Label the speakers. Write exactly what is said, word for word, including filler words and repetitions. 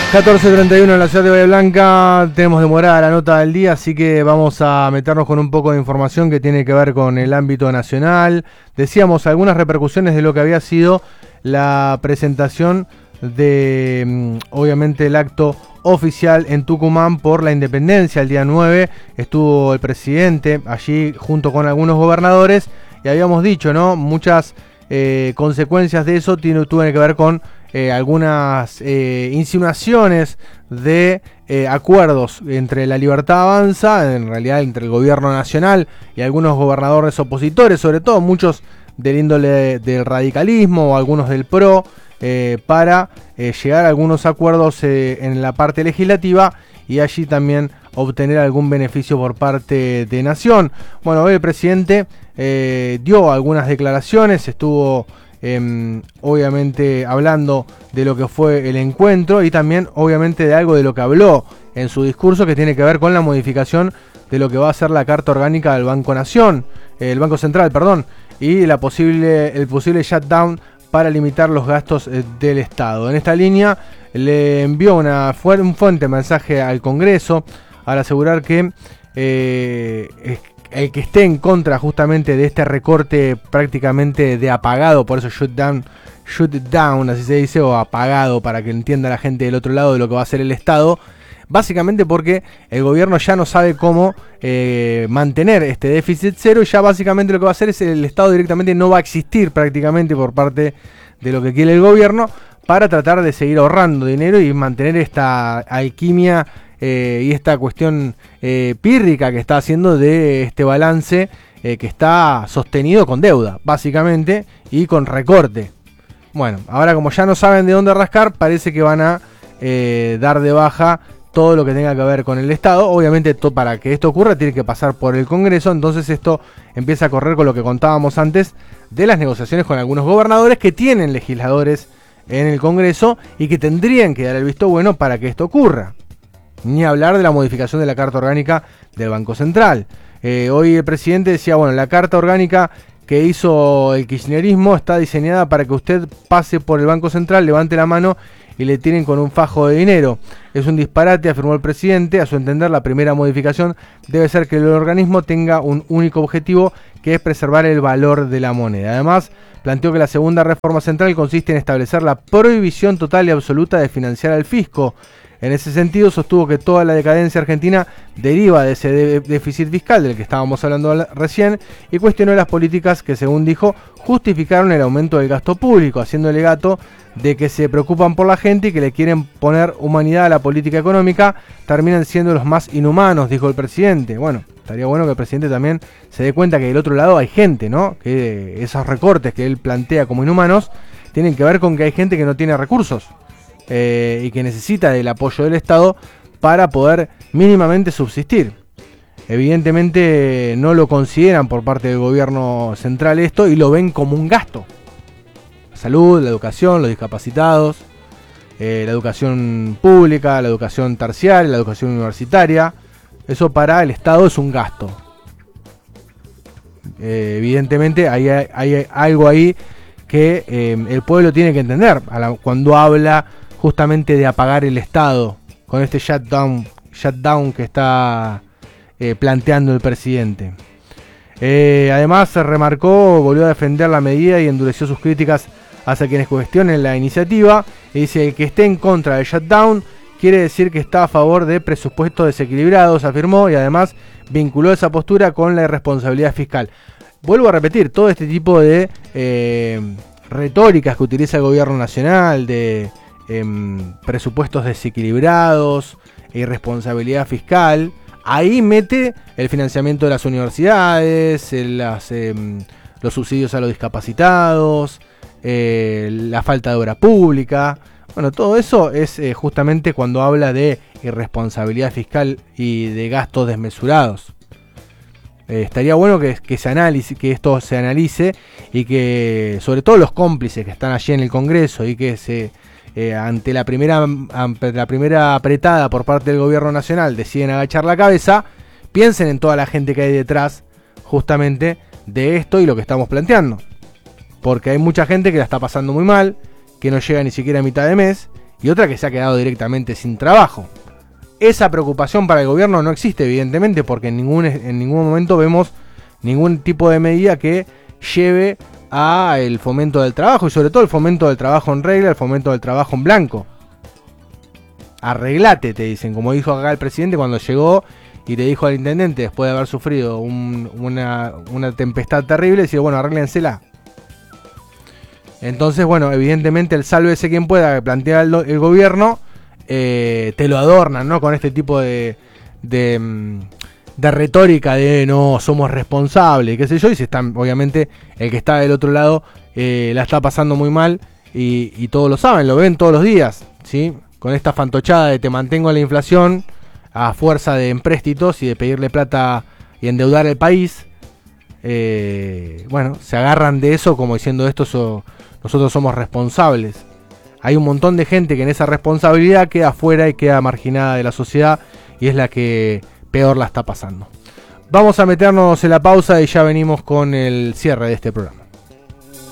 Speaker 1: catorce treinta y uno en la ciudad de Bahía Blanca, tenemos demorada la nota del día, así que vamos a meternos con un poco de información que tiene que ver con el ámbito nacional. Decíamos algunas repercusiones de lo que había sido la presentación de, obviamente, el acto oficial en Tucumán por la independencia. El día nueve estuvo el presidente allí junto con algunos gobernadores y habíamos dicho, ¿no? Muchas eh, consecuencias de eso tiene, tuvieron que ver con Eh, algunas eh, insinuaciones de eh, acuerdos entre la Libertad Avanza, en realidad entre el gobierno nacional y algunos gobernadores opositores, sobre todo muchos del índole del radicalismo o algunos del P R O, eh, para eh, llegar a algunos acuerdos eh, en la parte legislativa y allí también obtener algún beneficio por parte de Nación. Bueno, hoy el presidente eh, dio algunas declaraciones, estuvo Eh, obviamente hablando de lo que fue el encuentro y también obviamente de algo de lo que habló en su discurso que tiene que ver con la modificación de lo que va a ser la Carta Orgánica del Banco Nación, eh, el Banco Central, perdón, y la posible, el posible shutdown para limitar los gastos eh, del Estado. En esta línea le envió una fu un fuerte mensaje al Congreso al asegurar que eh, es el que esté en contra justamente de este recorte prácticamente de apagado, por eso shut down, shut down, así se dice, o apagado, para que entienda la gente del otro lado de lo que va a hacer el Estado, básicamente porque el gobierno ya no sabe cómo eh, mantener este déficit cero y ya básicamente lo que va a hacer es el Estado directamente no va a existir prácticamente por parte de lo que quiere el gobierno para tratar de seguir ahorrando dinero y mantener esta alquimia Eh, y esta cuestión eh, pírrica que está haciendo de este balance eh, que está sostenido con deuda, básicamente, y con recorte. Bueno, ahora como ya no saben de dónde rascar, parece que van a eh, dar de baja todo lo que tenga que ver con el Estado. Obviamente para que esto ocurra tiene que pasar por el Congreso, entonces esto empieza a correr con lo que contábamos antes de las negociaciones con algunos gobernadores que tienen legisladores en el Congreso y que tendrían que dar el visto bueno para que esto ocurra. Ni hablar de la modificación de la Carta Orgánica del Banco Central. Eh, hoy el presidente decía, bueno, la Carta Orgánica que hizo el kirchnerismo está diseñada para que usted pase por el Banco Central, levante la mano y le tienen con un fajo de dinero. Es un disparate, afirmó el presidente. A su entender, la primera modificación debe ser que el organismo tenga un único objetivo, que es preservar el valor de la moneda. Además, planteó que la segunda reforma central consiste en establecer la prohibición total y absoluta de financiar al fisco. En ese sentido, sostuvo que toda la decadencia argentina deriva de ese de déficit fiscal del que estábamos hablando recién y cuestionó las políticas que, según dijo, justificaron el aumento del gasto público, haciendo alegato de que se preocupan por la gente y que le quieren poner humanidad a la política económica, terminan siendo los más inhumanos, dijo el presidente. Bueno, estaría bueno que el presidente también se dé cuenta que del otro lado hay gente, ¿no? Que esos recortes que él plantea como inhumanos tienen que ver con que hay gente que no tiene recursos. Eh, y que necesita del apoyo del Estado para poder mínimamente subsistir. Evidentemente no lo consideran por parte del gobierno central esto y lo ven como un gasto. La salud, la educación, los discapacitados, eh, la educación pública, la educación terciaria, la educación universitaria, eso para el Estado es un gasto. Eh, evidentemente hay, hay, hay algo ahí que eh, el pueblo tiene que entender a la, cuando habla justamente de apagar el Estado con este shutdown, shutdown que está eh, planteando el presidente. Eh, además se remarcó, volvió a defender la medida y endureció sus críticas hacia quienes cuestionen la iniciativa. Y dice, el que esté en contra del shutdown quiere decir que está a favor de presupuestos desequilibrados, afirmó, y además vinculó esa postura con la irresponsabilidad fiscal. Vuelvo a repetir, todo este tipo de eh, retóricas que utiliza el gobierno nacional, de Eh, presupuestos desequilibrados, irresponsabilidad fiscal, ahí mete el financiamiento de las universidades, el, las, eh, los subsidios a los discapacitados, eh, la falta de obra pública. Bueno, todo eso es eh, justamente cuando habla de irresponsabilidad fiscal y de gastos desmesurados. Eh, estaría bueno que, que, se analice, que esto se analice y que sobre todo los cómplices que están allí en el Congreso y que se Eh, ante la primera ante la primera apretada por parte del gobierno nacional deciden agachar la cabeza, piensen en toda la gente que hay detrás justamente de esto y lo que estamos planteando, porque hay mucha gente que la está pasando muy mal, que no llega ni siquiera a mitad de mes y otra que se ha quedado directamente sin trabajo. Esa preocupación para el gobierno no existe, evidentemente, porque en ningún, en ningún momento vemos ningún tipo de medida que lleve a el fomento del trabajo, y sobre todo el fomento del trabajo en regla, el fomento del trabajo en blanco. Arreglate, te dicen, como dijo acá el presidente cuando llegó y le dijo al intendente, después de haber sufrido un, una, una tempestad terrible, decir, bueno, arréglensela. Entonces, bueno, evidentemente el sálvese quien pueda que plantea el, el gobierno, eh, te lo adornan, ¿no? Con este tipo de, de, de retórica de no, somos responsables, qué sé yo, y se están, obviamente, el que está del otro lado eh, la está pasando muy mal, y, y todos lo saben, lo ven todos los días, ¿sí? Con esta fantochada de te mantengo la inflación a fuerza de empréstitos y de pedirle plata y endeudar el país. Eh, bueno, se agarran de eso como diciendo esto, so, nosotros somos responsables. Hay un montón de gente que en esa responsabilidad queda fuera y queda marginada de la sociedad, y es la que peor la está pasando. Vamos a meternos en la pausa y ya venimos con el cierre de este programa.